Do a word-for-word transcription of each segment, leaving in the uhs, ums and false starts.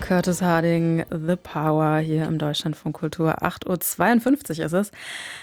Curtis Harding, The Power, hier im Deutschlandfunk Kultur. acht Uhr zweiundfünfzig ist es.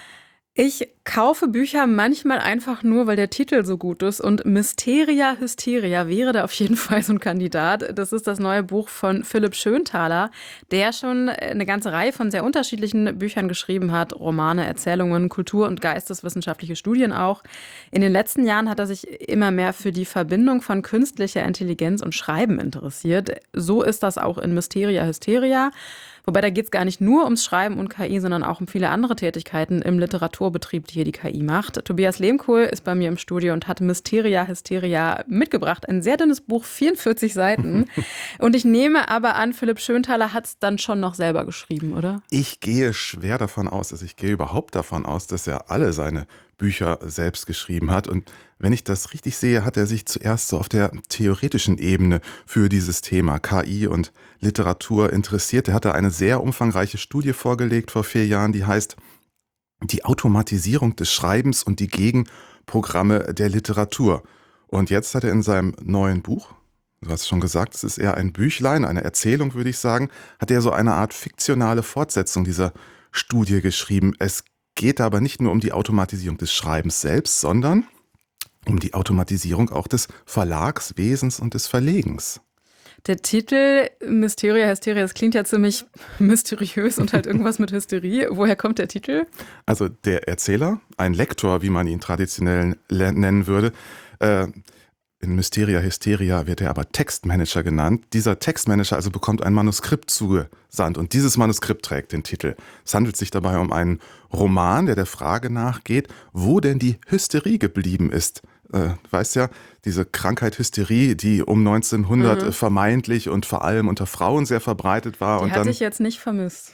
Ich kaufe Bücher manchmal einfach nur, weil der Titel so gut ist. Und Mysteria Hysteria wäre da auf jeden Fall so ein Kandidat. Das ist das neue Buch von Philipp Schönthaler, der schon eine ganze Reihe von sehr unterschiedlichen Büchern geschrieben hat. Romane, Erzählungen, Kultur- und geisteswissenschaftliche Studien auch. In den letzten Jahren hat er sich immer mehr für die Verbindung von künstlicher Intelligenz und Schreiben interessiert. So ist das auch in Mysteria Hysteria. Wobei da geht es gar nicht nur ums Schreiben und K I, sondern auch um viele andere Tätigkeiten im Literaturbetrieb, die hier die K I macht. Tobias Lehmkuhl ist bei mir im Studio und hat Mysteria Hysteria mitgebracht. Ein sehr dünnes Buch, vierundvierzig Seiten. Und ich nehme aber an, Philipp Schönthaler hat es dann schon noch selber geschrieben, oder? Ich gehe schwer davon aus, also ich gehe überhaupt davon aus, dass er alle seine Bücher selbst geschrieben hat. Und wenn ich das richtig sehe, hat er sich zuerst so auf der theoretischen Ebene für dieses Thema K I und Literatur interessiert. Er hatte eine sehr umfangreiche Studie vorgelegt vor vier Jahren, die heißt Die Automatisierung des Schreibens und die Gegenprogramme der Literatur. Und jetzt hat er in seinem neuen Buch, du hast schon gesagt, es ist eher ein Büchlein, eine Erzählung, würde ich sagen, hat er so eine Art fiktionale Fortsetzung dieser Studie geschrieben. Es geht aber nicht nur um die Automatisierung des Schreibens selbst, sondern um die Automatisierung auch des Verlagswesens und des Verlegens. Der Titel Mysteria Hysteria, das klingt ja ziemlich mysteriös und halt irgendwas mit Hysterie. Woher kommt der Titel? Also der Erzähler, ein Lektor, wie man ihn traditionell nennen würde, äh, in Mysteria Hysteria wird er aber Textmanager genannt. Dieser Textmanager also bekommt ein Manuskript zugesandt und dieses Manuskript trägt den Titel. Es handelt sich dabei um einen Roman, der der Frage nachgeht, wo denn die Hysterie geblieben ist. Äh, weißt ja, diese Krankheit Hysterie, die um neunzehnhundert mhm. vermeintlich und vor allem unter Frauen sehr verbreitet war. Die und hatte dann, ich jetzt nicht vermisst.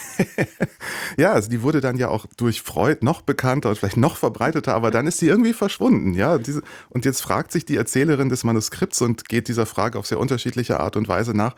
Ja, also die wurde dann ja auch durch Freud noch bekannter und vielleicht noch verbreiteter, aber dann ist sie irgendwie verschwunden. Ja, diese, und jetzt fragt sich die Erzählerin des Manuskripts und geht dieser Frage auf sehr unterschiedliche Art und Weise nach,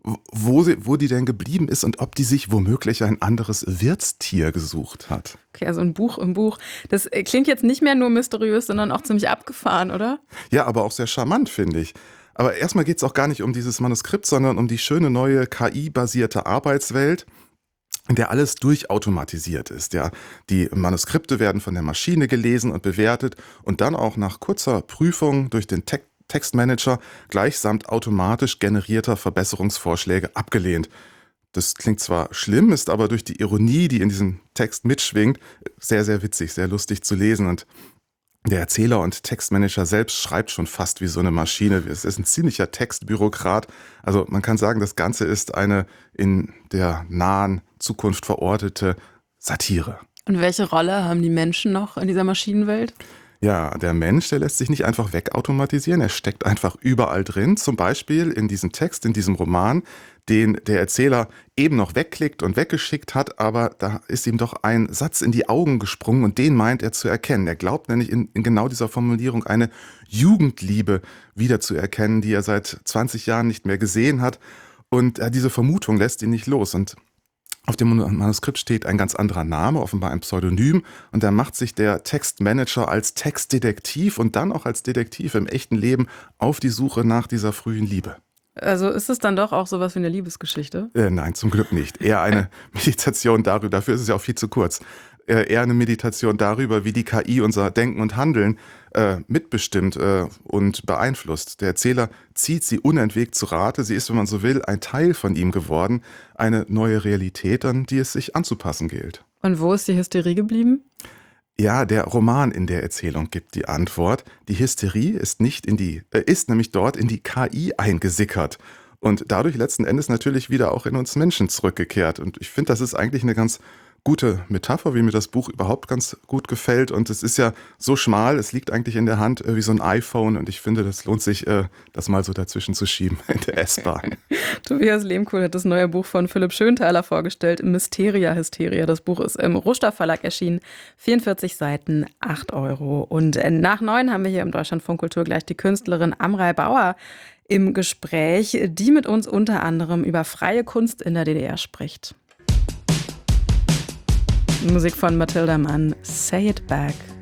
wo, sie, wo die denn geblieben ist und ob die sich womöglich ein anderes Wirtstier gesucht hat. Okay, also ein Buch im Buch. Das klingt jetzt nicht mehr nur mysteriös, sondern auch ziemlich abgefahren, oder? Ja, aber auch sehr charmant, finde ich. Aber erstmal geht es auch gar nicht um dieses Manuskript, sondern um die schöne neue K I-basierte Arbeitswelt, in der alles durchautomatisiert ist. Ja, die Manuskripte werden von der Maschine gelesen und bewertet und dann auch nach kurzer Prüfung durch den Te- Textmanager gleichsamt automatisch generierter Verbesserungsvorschläge abgelehnt. Das klingt zwar schlimm, ist aber durch die Ironie, die in diesem Text mitschwingt, sehr, sehr witzig, sehr lustig zu lesen. Und der Erzähler und Textmanager selbst schreibt schon fast wie so eine Maschine. Es ist ein ziemlicher Textbürokrat. Also man kann sagen, das Ganze ist eine in der nahen Zukunft verortete Satire. Und welche Rolle haben die Menschen noch in dieser Maschinenwelt? Ja, der Mensch, der lässt sich nicht einfach wegautomatisieren, er steckt einfach überall drin, zum Beispiel in diesem Text, in diesem Roman, den der Erzähler eben noch wegklickt und weggeschickt hat, aber da ist ihm doch ein Satz in die Augen gesprungen und den meint er zu erkennen. Er glaubt nämlich in, in genau dieser Formulierung eine Jugendliebe wiederzuerkennen, die er seit zwanzig Jahren nicht mehr gesehen hat und äh, diese Vermutung lässt ihn nicht los und auf dem Manuskript steht ein ganz anderer Name, offenbar ein Pseudonym. Und da macht sich der Textmanager als Textdetektiv und dann auch als Detektiv im echten Leben auf die Suche nach dieser frühen Liebe. Also ist es dann doch auch sowas wie eine Liebesgeschichte? Äh, nein, zum Glück nicht. Eher eine Meditation darüber, dafür ist es ja auch viel zu kurz. Äh, eher eine Meditation darüber, wie die K I unser Denken und Handeln äh, mitbestimmt äh, und beeinflusst. Der Erzähler zieht sie unentwegt zu Rate. Sie ist, wenn man so will, ein Teil von ihm geworden. Eine neue Realität, an die es sich anzupassen gilt. Und wo ist die Hysterie geblieben? Ja, der Roman in der Erzählung gibt die Antwort. Die Hysterie ist nicht in die, äh, ist nämlich dort in die K I eingesickert und dadurch letzten Endes natürlich wieder auch in uns Menschen zurückgekehrt. Und ich finde, das ist eigentlich eine ganz gute Metapher, wie mir das Buch überhaupt ganz gut gefällt. Und es ist ja so schmal, es liegt eigentlich in der Hand äh, wie so ein iPhone. Und ich finde, das lohnt sich, äh, das mal so dazwischen zu schieben in der S-Bahn. Tobias Lehmkuhl hat das neue Buch von Philipp Schönthaler vorgestellt, Mysteria Hysteria. Das Buch ist im Ruster Verlag erschienen. vierundvierzig Seiten, acht Euro. Und nach neun haben wir hier im Deutschlandfunk Kultur gleich die Künstlerin Amrei Bauer im Gespräch, die mit uns unter anderem über freie Kunst in der D D R spricht. Musik von Mathilda Mann, Say It Back.